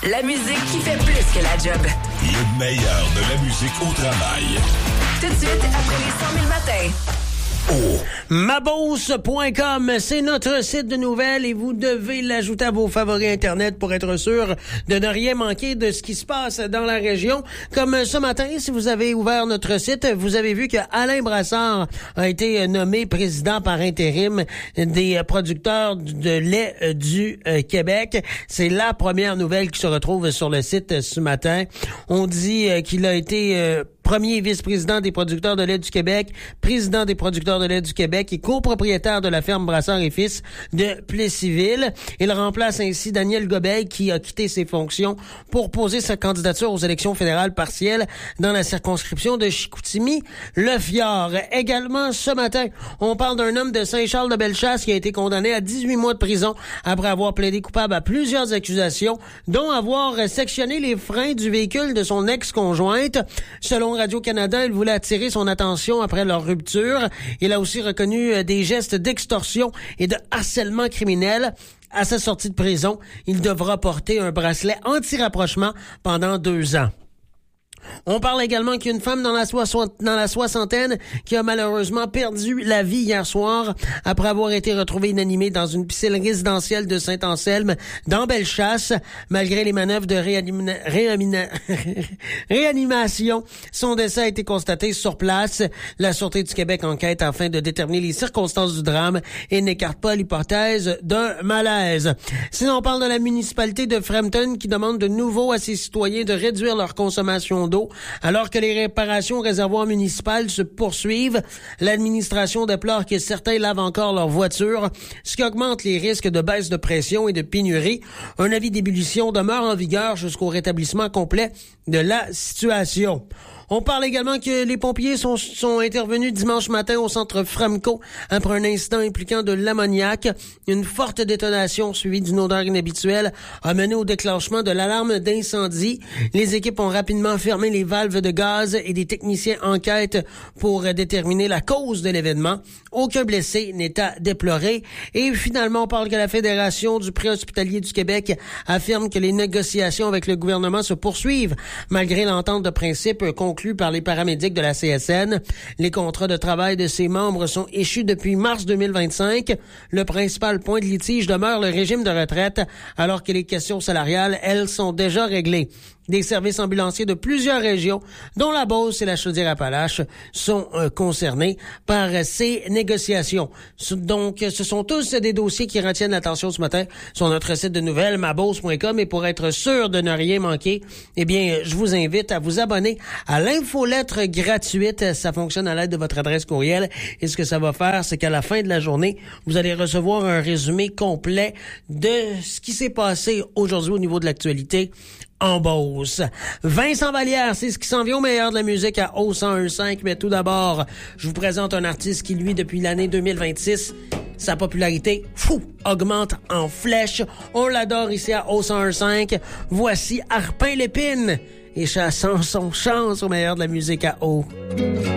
La musique qui fait plus que la job. Le meilleur de la musique au travail. Tout de suite, après les 100 000 matins. Maboss.com, c'est notre site de nouvelles et vous devez l'ajouter à vos favoris Internet pour être sûr de ne rien manquer de ce qui se passe dans la région. Comme ce matin, si vous avez ouvert notre site, vous avez vu que Alain Brassard a été nommé président par intérim des producteurs de lait du Québec. C'est la première nouvelle qui se retrouve sur le site ce matin. On dit qu'il a été premier vice-président des producteurs de lait du Québec, président des producteurs de lait du Québec et copropriétaire de la ferme Brassard et Fils de Plessisville. Il remplace ainsi Daniel Gobeil qui a quitté ses fonctions pour poser sa candidature aux élections fédérales partielles dans la circonscription de Chicoutimi-Le Fjord. Également, ce matin, on parle d'un homme de Saint-Charles-de-Bellechasse qui a été condamné à 18 mois de prison après avoir plaidé coupable à plusieurs accusations, dont avoir sectionné les freins du véhicule de son ex-conjointe. Selon Radio-Canada, il voulait attirer son attention après leur rupture. Il a aussi reconnu des gestes d'extorsion et de harcèlement criminel. À sa sortie de prison, il devra porter un bracelet anti-rapprochement pendant 2 ans. On parle également qu'il y a une femme dans la soixantaine qui a malheureusement perdu la vie hier soir après avoir été retrouvée inanimée dans une piscine résidentielle de Saint-Anselme dans Bellechasse. Malgré les manœuvres de réanimation, son décès a été constaté sur place. La Sûreté du Québec enquête afin de déterminer les circonstances du drame et n'écarte pas l'hypothèse d'un malaise. Sinon, on parle de la municipalité de Frampton qui demande de nouveau à ses citoyens de réduire leur consommation d'eau. Alors que les réparations aux réservoirs municipales se poursuivent, l'administration déplore que certains lavent encore leurs voitures, ce qui augmente les risques de baisse de pression et de pénurie. Un avis d'ébullition demeure en vigueur jusqu'au rétablissement complet de la situation. On parle également que les pompiers sont intervenus dimanche matin au centre Framco après un incident impliquant de l'ammoniac. Une forte détonation suivie d'une odeur inhabituelle a mené au déclenchement de l'alarme d'incendie. Les équipes ont rapidement fermé les valves de gaz et des techniciens enquêtent pour déterminer la cause de l'événement. Aucun blessé n'est à déplorer. Et finalement, on parle que la Fédération du préhospitalier du Québec affirme que les négociations avec le gouvernement se poursuivent malgré l'entente de principe conclue par les paramédics de la CSN. Les contrats de travail de ses membres sont échus depuis mars 2025. Le principal point de litige demeure le régime de retraite, alors que les questions salariales, elles, sont déjà réglées. Des services ambulanciers de plusieurs régions, dont la Beauce et la Chaudière-Appalaches, sont concernés par ces négociations. Donc, ce sont tous des dossiers qui retiennent l'attention ce matin sur notre site de nouvelles, maboss.com. Et pour être sûr de ne rien manquer, eh bien, je vous invite à vous abonner à l'infolettre gratuite. Ça fonctionne à l'aide de votre adresse courriel. Et ce que ça va faire, c'est qu'à la fin de la journée, vous allez recevoir un résumé complet de ce qui s'est passé aujourd'hui au niveau de l'actualité en Beauce. Vincent Vallière, c'est ce qui s'en vient au meilleur de la musique à O101.5. Mais tout d'abord, je vous présente un artiste qui, lui, depuis l'année 2026, sa popularité, augmente en flèche. On l'adore ici à O101.5. Voici Arpin Lépine et chassant son chance au meilleur de la musique à O.